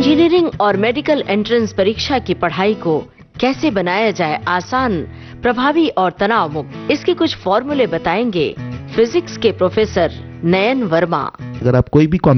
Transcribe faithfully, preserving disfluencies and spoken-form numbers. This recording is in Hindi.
इंजीनियरिंग और मेडिकल एंट्रेंस परीक्षा की पढ़ाई को कैसे बनाया जाए आसान, प्रभावी और तनाव मुक्त, इसके कुछ फॉर्मूले बताएंगे फिजिक्स के प्रोफेसर नयन वर्मा। अगर आप कोई भी